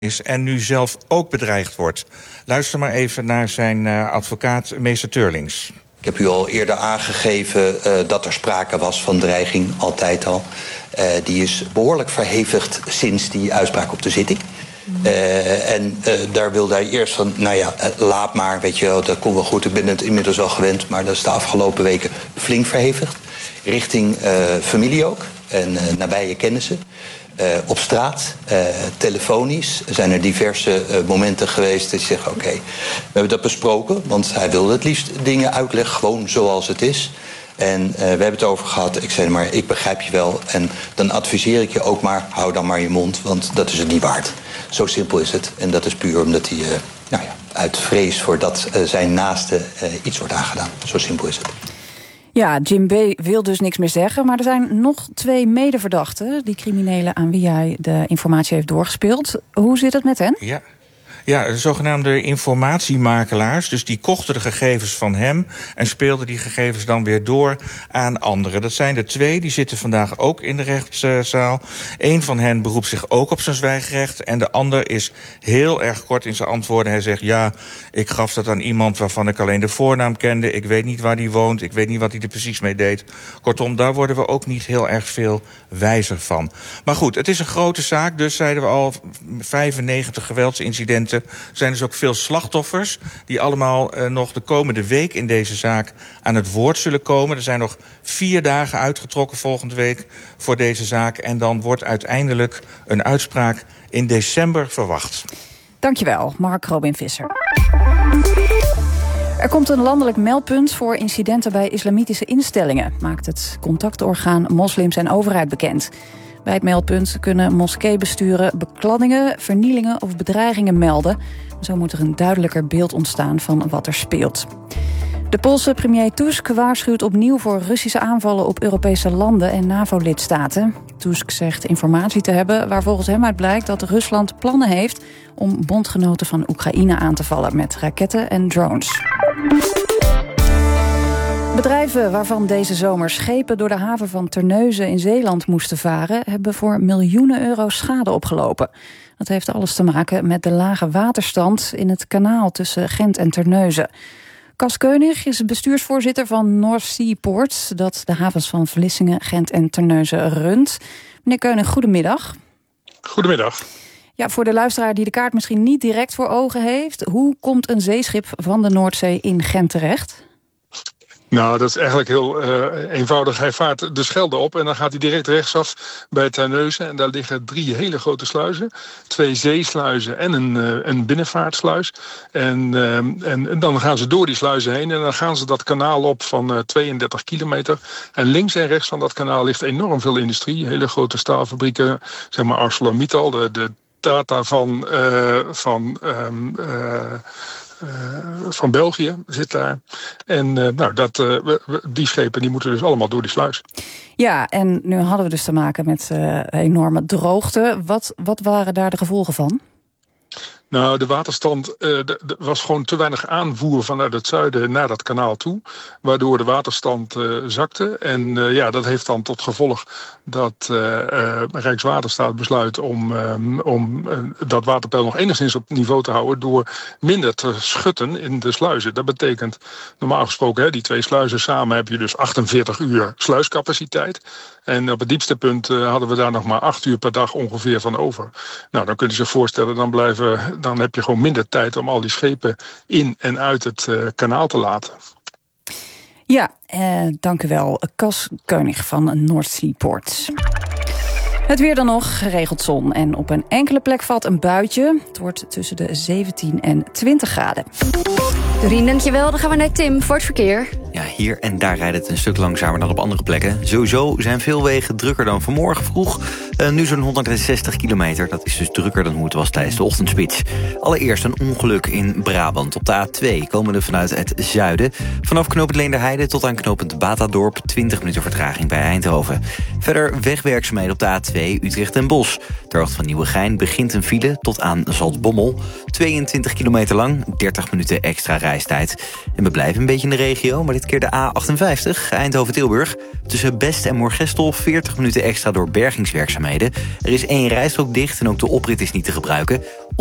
is en nu zelf ook bedreigd wordt. Luister maar even naar zijn advocaat, meester Teurlings. Ik heb u al eerder aangegeven dat er sprake was van dreiging, altijd al. Die is behoorlijk verhevigd sinds die uitspraak op de zitting. Daar wilde hij eerst van, laat maar, weet je wel, dat komt wel goed. Ik ben het inmiddels al gewend, maar dat is de afgelopen weken flink verhevigd. Richting familie ook en nabije kennissen. Op straat, telefonisch, zijn er diverse momenten geweest dat je zegt, oké, we hebben dat besproken, want hij wilde het liefst dingen uitleggen, gewoon zoals het is. En we hebben het over gehad, ik zei maar, ik begrijp je wel. En dan adviseer ik je ook maar, hou dan maar je mond, want dat is het niet waard. Zo simpel is het. En dat is puur omdat hij uit vrees voor dat zijn naaste iets wordt aangedaan. Zo simpel is het. Ja, Jim B. wil dus niks meer zeggen, maar er zijn nog 2 medeverdachten, die criminelen aan wie hij de informatie heeft doorgespeeld. Hoe zit het met hen? Ja, de zogenaamde informatiemakelaars. Dus die kochten de gegevens van hem en speelden die gegevens dan weer door aan anderen. Dat zijn er 2, die zitten vandaag ook in de rechtszaal. Eén van hen beroept zich ook op zijn zwijgrecht en de ander is heel erg kort in zijn antwoorden. Hij zegt, ja, ik gaf dat aan iemand waarvan ik alleen de voornaam kende. Ik weet niet waar die woont, ik weet niet wat hij er precies mee deed. Kortom, daar worden we ook niet heel erg veel wijzer van. Maar goed, het is een grote zaak, dus zeiden we al 95 geweldsincidenten. Er zijn dus ook veel slachtoffers die allemaal nog de komende week in deze zaak aan het woord zullen komen. Er zijn nog 4 dagen uitgetrokken volgende week voor deze zaak. En dan wordt uiteindelijk een uitspraak in december verwacht. Dankjewel, Mark Robin Visser. Er komt een landelijk meldpunt voor incidenten bij islamitische instellingen, maakt het contactorgaan Moslims en Overheid bekend. Bij het meldpunt kunnen moskeebesturen bekladdingen, vernielingen of bedreigingen melden. Zo moet er een duidelijker beeld ontstaan van wat er speelt. De Poolse premier Tusk waarschuwt opnieuw voor Russische aanvallen op Europese landen en NAVO-lidstaten. Tusk zegt informatie te hebben waar volgens hem uit blijkt dat Rusland plannen heeft om bondgenoten van Oekraïne aan te vallen met raketten en drones. Bedrijven waarvan deze zomer schepen door de haven van Terneuzen in Zeeland moesten varen, hebben voor miljoenen euro schade opgelopen. Dat heeft alles te maken met de lage waterstand in het kanaal tussen Gent en Terneuzen. Cas Keunig is bestuursvoorzitter van North Sea Ports, dat de havens van Vlissingen, Gent en Terneuzen runt. Meneer Keunig, goedemiddag. Goedemiddag. Ja, voor de luisteraar die de kaart misschien niet direct voor ogen heeft, hoe komt een zeeschip van de Noordzee in Gent terecht? Nou, dat is eigenlijk heel eenvoudig. Hij vaart de Schelde op en dan gaat hij direct rechtsaf bij Terneuzen. En daar liggen 3 hele grote sluizen. 2 zeesluizen en een binnenvaartsluis. En dan gaan ze door die sluizen heen en dan gaan ze dat kanaal op van 32 kilometer. En links en rechts van dat kanaal ligt enorm veel industrie. Hele grote staalfabrieken, zeg maar ArcelorMittal, de Tata van België zit daar. En die schepen die moeten dus allemaal door die sluis. Ja, en nu hadden we dus te maken met enorme droogte. Wat waren daar de gevolgen van? Nou, de waterstand was gewoon te weinig aanvoer vanuit het zuiden naar dat kanaal toe. Waardoor de waterstand zakte. En dat heeft dan tot gevolg dat Rijkswaterstaat besluit om dat waterpeil nog enigszins op niveau te houden door minder te schutten in de sluizen. Dat betekent normaal gesproken, die 2 sluizen samen heb je dus 48 uur sluiscapaciteit. En op het diepste punt hadden we daar nog maar 8 uur per dag ongeveer van over. Nou, dan kun je zich voorstellen, dan heb je gewoon minder tijd om al die schepen in en uit het kanaal te laten. Ja, dank u wel. Cas Keunig van North Sea Ports. Het weer dan nog, geregeld zon. En op een enkele plek valt een buitje. Het wordt tussen de 17 en 20 graden. Dorien, dankjewel. Dan gaan we naar Tim voor het verkeer. Ja, hier en daar rijdt het een stuk langzamer dan op andere plekken. Sowieso zijn veel wegen drukker dan vanmorgen vroeg. Nu zo'n 160 kilometer. Dat is dus drukker dan hoe het was tijdens de ochtendspits. Allereerst een ongeluk in Brabant. Op de A2 komende vanuit het zuiden. Vanaf knooppunt Leenderheide tot aan knooppunt Batadorp. 20 minuten vertraging bij Eindhoven. Verder wegwerkzaamheden op de A2 Utrecht en Bosch. Ter hoogte van Nieuwegein begint een file tot aan Zaltbommel. 22 kilometer lang, 30 minuten extra reistijd. En we blijven een beetje in de regio, maar dit dit keer de A58, Eindhoven-Tilburg. Tussen Best en Moergestel 40 minuten extra door bergingswerkzaamheden. Er is 1 rijstrook dicht en ook de oprit is niet te gebruiken.